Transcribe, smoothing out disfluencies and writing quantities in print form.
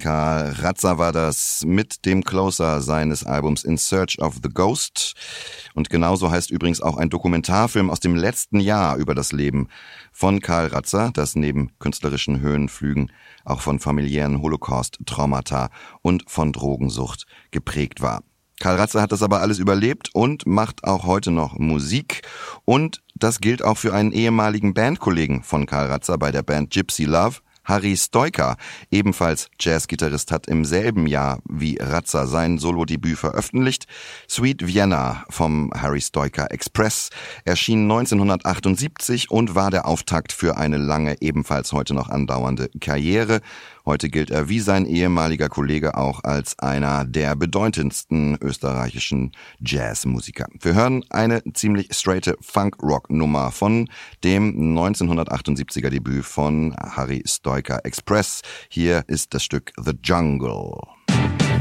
Karl Ratzer war das mit dem Closer seines Albums In Search of the Ghost. Und genauso heißt übrigens auch ein Dokumentarfilm aus dem letzten Jahr über das Leben von Karl Ratzer, das neben künstlerischen Höhenflügen auch von familiären Holocaust-Traumata und von Drogensucht geprägt war. Karl Ratzer hat das aber alles überlebt und macht auch heute noch Musik. Und das gilt auch für einen ehemaligen Bandkollegen von Karl Ratzer bei der Band Gypsy Love. Harry Stoica, ebenfalls Jazzgitarrist, hat im selben Jahr wie Ratzer sein Solodebüt veröffentlicht. Sweet Vienna vom Harry Stoica Express erschien 1978 und war der Auftakt für eine lange, ebenfalls heute noch andauernde Karriere. Heute gilt er wie sein ehemaliger Kollege auch als einer der bedeutendsten österreichischen Jazzmusiker. Wir hören eine ziemlich straighte Funk-Rock-Nummer von dem 1978er Debüt von Harry Stoica Express. Hier ist das Stück The Jungle.